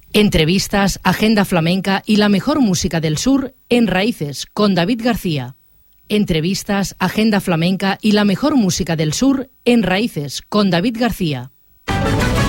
Entrevistas, agenda flamenca y la mejor música del sur en Raíces con David García. Entrevistas, agenda flamenca y la mejor música del sur en Raíces con David García.